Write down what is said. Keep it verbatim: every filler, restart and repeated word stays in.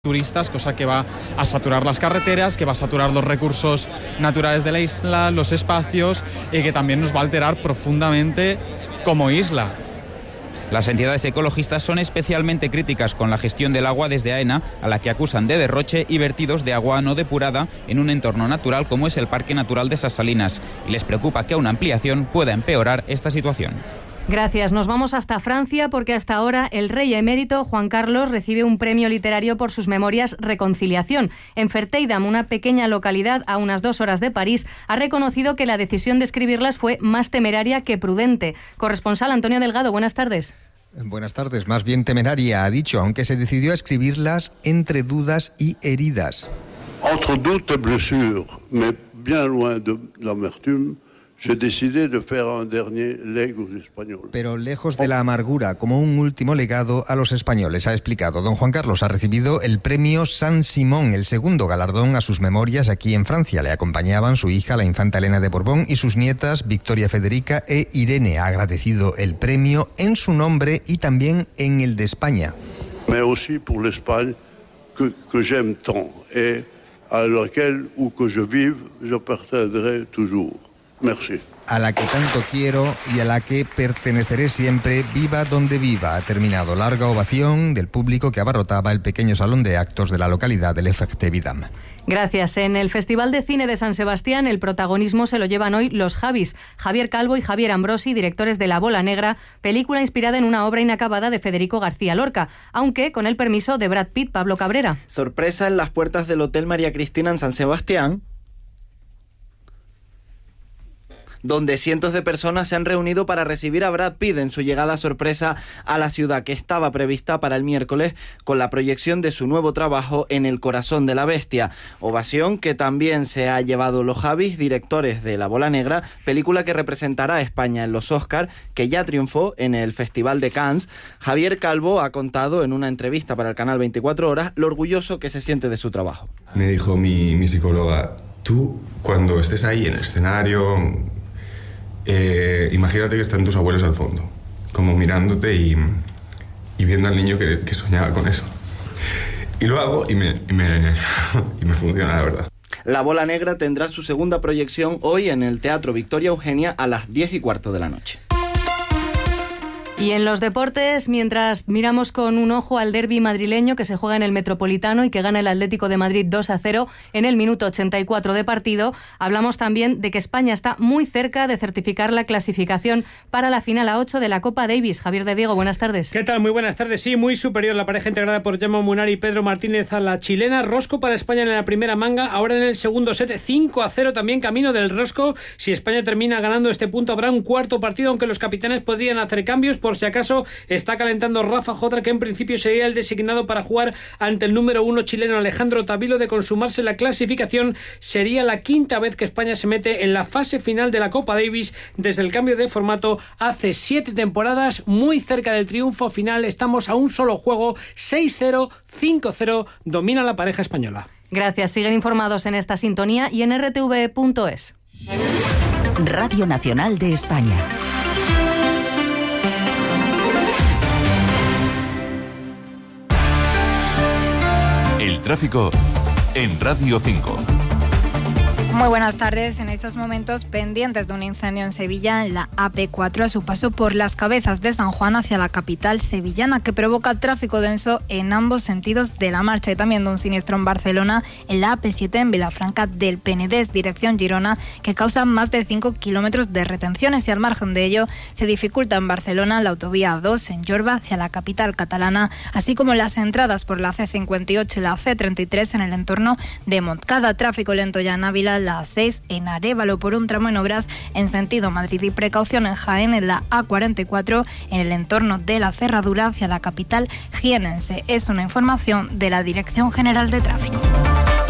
turistas, cosa que va a saturar las carreteras, que va a saturar los recursos naturales de la isla, los espacios, y que también nos va a alterar profundamente como isla. Las entidades ecologistas son especialmente críticas con la gestión del agua desde AENA, a la que acusan de derroche y vertidos de agua no depurada en un entorno natural como es el Parque Natural de Esas Salinas, y les preocupa que una ampliación pueda empeorar esta situación. Gracias. Nos vamos hasta Francia porque hasta ahora el rey emérito Juan Carlos recibe un premio literario por sus memorias Reconciliación. En Ferteidam, una pequeña localidad a unas dos horas de París, ha reconocido que la decisión de escribirlas fue más temeraria que prudente. Corresponsal Antonio Delgado, buenas tardes. Buenas tardes, más bien temeraria, ha dicho, aunque se decidió a escribirlas entre dudas y heridas. Entre doutes et blessures, mais bien loin de l'amertume, j'ai décidé de faire un dernier leg aux Espagnols. Pero lejos de la amargura, como un último legado a los españoles, ha explicado. Don Juan Carlos ha recibido el premio San Simón, el segundo galardón a sus memorias aquí en Francia. Le acompañaban su hija, la infanta Elena de Borbón, y sus nietas, Victoria Federica e Irene. Ha agradecido el premio en su nombre y también en el de España. Mais aussi pour l'Espagne que, que j'aime tant et à laquelle où que je vive, je pertiendrai toujours. Merci. A la que tanto quiero y a la que perteneceré siempre, viva donde viva. Ha terminado. Larga ovación del público que abarrotaba el pequeño salón de actos de la localidad de Ferteidam. Gracias. En el Festival de Cine de San Sebastián, el protagonismo se lo llevan hoy los Javis, Javier Calvo y Javier Ambrosi, directores de La Bola Negra, película inspirada en una obra inacabada de Federico García Lorca, aunque con el permiso de Brad Pitt. Pablo Cabrera. Sorpresa en las puertas del Hotel María Cristina en San Sebastián, donde cientos de personas se han reunido para recibir a Brad Pitt en su llegada sorpresa a la ciudad, que estaba prevista para el miércoles con la proyección de su nuevo trabajo En el corazón de la bestia. Ovación que también se ha llevado los Javis, directores de La Bola Negra, película que representará a España en los Oscar, que ya triunfó en el Festival de Cannes. Javier Calvo ha contado en una entrevista para el canal veinticuatro horas lo orgulloso que se siente de su trabajo. Me dijo mi, mi psicóloga, tú cuando estés ahí en el escenario... Eh, imagínate que están tus abuelos al fondo, como mirándote y, y viendo al niño que, que soñaba con eso. Y lo hago y me, y, me, y me funciona, la verdad. La Bola Negra tendrá su segunda proyección hoy en el Teatro Victoria Eugenia a las diez y cuarto de la noche. Y en los deportes, mientras miramos con un ojo al derbi madrileño que se juega en el Metropolitano y que gana el Atlético de Madrid dos a cero en el minuto ochenta y cuatro de partido, hablamos también de que España está muy cerca de certificar la clasificación para la final a ocho de la Copa Davis. Javier de Diego, buenas tardes. ¿Qué tal? Muy buenas tardes. Sí, muy superior la pareja integrada por Gemma Munari y Pedro Martínez a la chilena. Rosco para España en la primera manga, ahora en el segundo set, cinco a cero también camino del Rosco. Si España termina ganando este punto, habrá un cuarto partido, aunque los capitanes podrían hacer cambios. Por si acaso está calentando Rafa Jodra, que en principio sería el designado para jugar ante el número uno chileno Alejandro Tavilo. De consumarse la clasificación, sería la quinta vez que España se mete en la fase final de la Copa Davis desde el cambio de formato hace siete temporadas, muy cerca del triunfo final. Estamos a un solo juego, seis cero, cinco cero, domina la pareja española. Gracias, siguen informados en esta sintonía y en r t v punto es. Radio Nacional de España. El tráfico en Radio cinco. Muy buenas tardes. En estos momentos pendientes de un incendio en Sevilla en la A P cuatro a su paso por Las Cabezas de San Juan hacia la capital sevillana, que provoca tráfico denso en ambos sentidos de la marcha, y también de un siniestro en Barcelona en la A P siete en Vilafranca del Penedès dirección Girona, que causa más de cinco kilómetros de retenciones, y al margen de ello se dificulta en Barcelona la autovía A dos en Jorba hacia la capital catalana, así como las entradas por la C cincuenta y ocho y la C treinta y tres en el entorno de Montcada. Tráfico lento ya en Ávila, la A seis en Arévalo por un tramo en obras en sentido Madrid, y precaución en Jaén en la A cuarenta y cuatro en el entorno de la Cerradura hacia la capital jienense. Es una información de la Dirección General de Tráfico.